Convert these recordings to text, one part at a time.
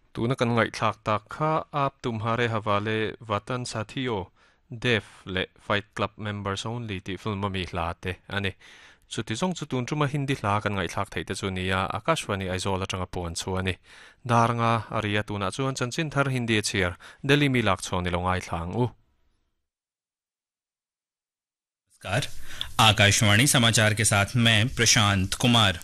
तूने कन ngai thak tak kha आप तुम्हारे हवाले वतन साथियों डेफ ले फाइट क्लब मेंबर्स ओनली ती फिल्म मी लाते अने chuti zong chu tun tuma hindi hla kan ngai thlak theite chu nia akashwani aizola tanga pon chuani daranga aria tuna chuan chanchin thar hindi chiar delhi mi lak chhoni longai thlang u नमस्कार, आकाशवाणी समाचार के साथ मैं प्रशांत कुमार।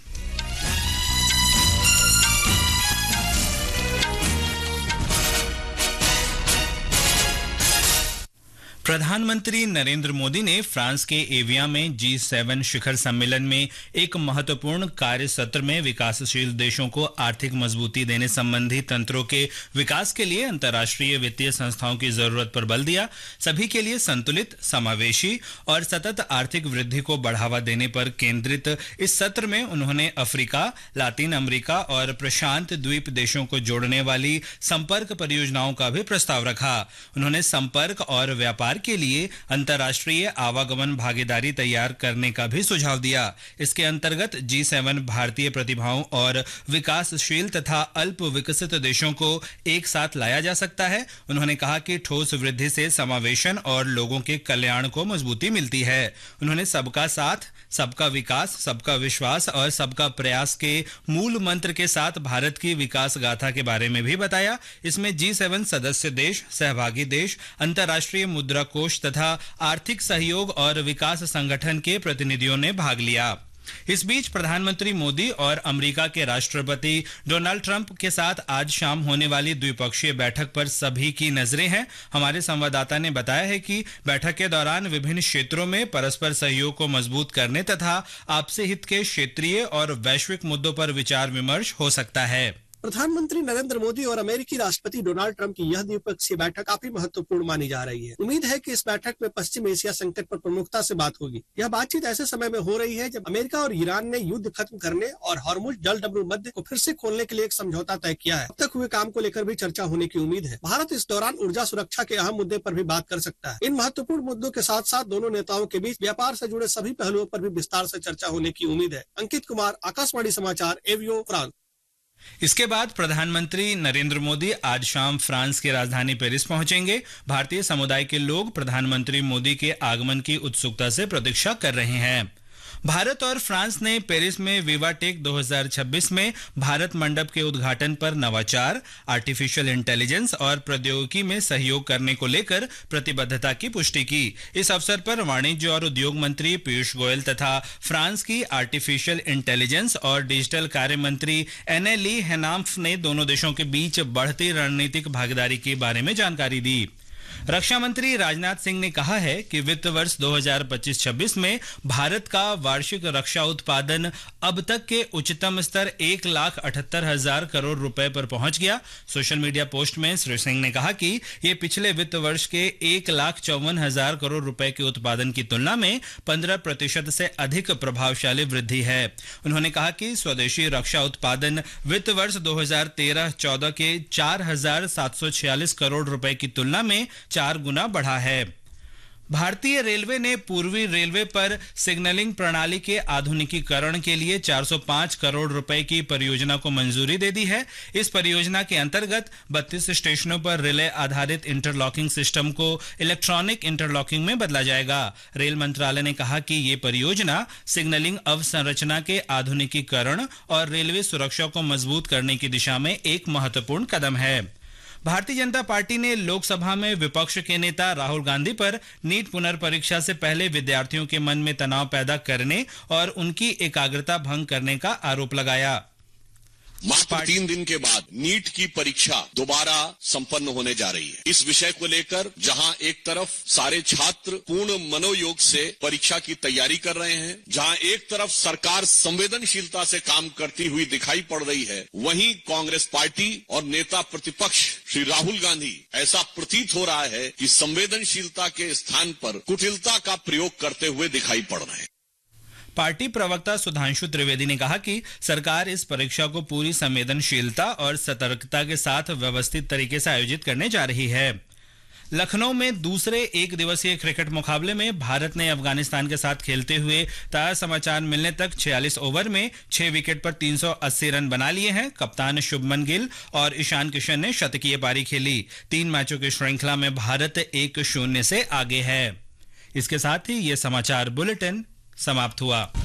प्रधानमंत्री नरेंद्र मोदी ने France के एविया में G7 शिखर सम्मेलन में एक महत्वपूर्ण कार्य सत्र में विकासशील देशों को आर्थिक मजबूती देने संबंधी तंत्रों के विकास के लिए अंतर्राष्ट्रीय वित्तीय संस्थाओं की जरूरत पर बल दिया। सभी के लिए संतुलित, समावेशी और सतत आर्थिक वृद्धि को बढ़ावा देने पर केंद्रित इस सत्र में उन्होंने अफ्रीका, लातिन अमेरिका और प्रशांत द्वीप देशों को जोड़ने वाली संपर्क परियोजनाओं का भी प्रस्ताव रखा। उन्होंने संपर्क और व्यापार के लिए अंतर्राष्ट्रीय आवागमन भागीदारी तैयार करने का भी सुझाव दिया। इसके अंतर्गत G7 भारतीय प्रतिभाओं और विकासशील तथा अल्प विकसित देशों को एक साथ लाया जा सकता है। उन्होंने कहा कि ठोस वृद्धि से समावेशन और लोगों के कल्याण को मजबूती मिलती है। उन्होंने सबका साथ, सबका विकास, सबका विश्वास और सबका प्रयास के मूल मंत्र के साथ भारत की विकास गाथा के बारे में भी बताया। इसमें G7 सदस्य देश, सहभागी देश, अंतर्राष्ट्रीय मुद्रा कोष तथा आर्थिक सहयोग और विकास संगठन के प्रतिनिधियों ने भाग लिया। इस बीच प्रधानमंत्री मोदी और अमेरिका के राष्ट्रपति डोनाल्ड ट्रंप के साथ आज शाम होने वाली द्विपक्षीय बैठक पर सभी की नजरें हैं। हमारे संवाददाता ने बताया है कि बैठक के दौरान विभिन्न क्षेत्रों में परस्पर सहयोग को मजबूत करने तथा आपसी हित के क्षेत्रीय और वैश्विक मुद्दों पर विचार विमर्श हो सकता है। प्रधानमंत्री नरेंद्र मोदी और अमेरिकी राष्ट्रपति डोनाल्ड ट्रंप की यह द्विपक्षीय बैठक काफी महत्वपूर्ण मानी जा रही है। उम्मीद है कि इस बैठक में पश्चिम एशिया संकट पर प्रमुखता से बात होगी। यह बातचीत ऐसे समय में हो रही है जब अमेरिका और ईरान ने युद्ध खत्म करने और हॉर्मुज जलडमरू मध्य को फिर से खोलने के लिए एक समझौता तय किया है। अब तक हुए काम को लेकर भी चर्चा होने की उम्मीद है। भारत इस दौरान ऊर्जा सुरक्षा के अहम मुद्दे पर भी बात कर सकता है। इन महत्वपूर्ण मुद्दों के साथ साथ दोनों नेताओं के बीच व्यापार से जुड़े सभी पहलुओं पर भी विस्तार से चर्चा होने की उम्मीद है। अंकित कुमार, आकाशवाणी समाचार, एवियो, फ्रांस। इसके बाद प्रधानमंत्री नरेंद्र मोदी आज शाम फ्रांस की राजधानी पेरिस पहुंचेंगे। भारतीय समुदाय के लोग प्रधानमंत्री मोदी के आगमन की उत्सुकता से प्रतीक्षा कर रहे हैं। भारत और फ्रांस ने पेरिस में विवाटेक 2026 में भारत मंडप के उद्घाटन पर नवाचार, आर्टिफिशियल इंटेलिजेंस और प्रौद्योगिकी में सहयोग करने को लेकर प्रतिबद्धता की पुष्टि की। इस अवसर पर वाणिज्य और उद्योग मंत्री पीयूष गोयल तथा फ्रांस की आर्टिफिशियल इंटेलिजेंस और डिजिटल कार्य मंत्री एने ली हेनाम्फ ने दोनों देशों के बीच बढ़ती रणनीतिक भागीदारी के बारे में जानकारी दी। रक्षा मंत्री राजनाथ सिंह ने कहा है कि वित्त वर्ष 2025-26 में भारत का वार्षिक रक्षा उत्पादन अब तक के उच्चतम स्तर 1,78,000 करोड़ रुपए पर पहुंच गया। सोशल मीडिया पोस्ट में श्री सिंह ने कहा कि ये पिछले वित्त वर्ष के 1,54,000 करोड़ रुपए के उत्पादन की तुलना में 15% से अधिक प्रभावशाली वृद्धि है। उन्होंने कहा कि स्वदेशी रक्षा उत्पादन वित्त वर्ष 2013-14 के 4,746 करोड़ रुपए की तुलना में 4 गुना बढ़ा है। भारतीय रेलवे ने पूर्वी रेलवे पर सिग्नलिंग प्रणाली के आधुनिकीकरण के लिए 405 करोड़ रुपए की परियोजना को मंजूरी दे दी है। इस परियोजना के अंतर्गत 32 स्टेशनों पर रिले आधारित इंटरलॉकिंग सिस्टम को इलेक्ट्रॉनिक इंटरलॉकिंग में बदला जाएगा। रेल मंत्रालय ने कहा कि ये परियोजना सिग्नलिंग अवसंरचना के आधुनिकीकरण और रेलवे सुरक्षा को मजबूत करने की दिशा में एक महत्वपूर्ण कदम है। भारतीय जनता पार्टी ने लोकसभा में विपक्ष के नेता राहुल गांधी पर नीट पुनर्परीक्षा से पहले विद्यार्थियों के मन में तनाव पैदा करने और उनकी एकाग्रता भंग करने का आरोप लगाया। मात्र 3 दिन के बाद नीट की परीक्षा दोबारा संपन्न होने जा रही है। इस विषय को लेकर जहां एक तरफ सारे छात्र पूर्ण मनोयोग से परीक्षा की तैयारी कर रहे हैं, जहां एक तरफ सरकार संवेदनशीलता से काम करती हुई दिखाई पड़ रही है, वहीं कांग्रेस पार्टी और नेता प्रतिपक्ष श्री राहुल गांधी ऐसा प्रतीत हो रहा है कि संवेदनशीलता के स्थान पर कुटिलता का प्रयोग करते हुए दिखाई पड़ रहे हैं। पार्टी प्रवक्ता सुधांशु त्रिवेदी ने कहा कि सरकार इस परीक्षा को पूरी संवेदनशीलता और सतर्कता के साथ व्यवस्थित तरीके से आयोजित करने जा रही है। लखनऊ में दूसरे एक दिवसीय क्रिकेट मुकाबले में भारत ने अफगानिस्तान के साथ खेलते हुए ताजा समाचार मिलने तक 46 ओवर में 6 विकेट पर 380 रन बना लिए हैं। कप्तान शुभमन गिल और ईशान किशन ने शतकीय पारी खेली। 3 मैचों की श्रृंखला में भारत 1-0 से आगे है। इसके साथ ही ये समाचार बुलेटिन समाप्त हुआ।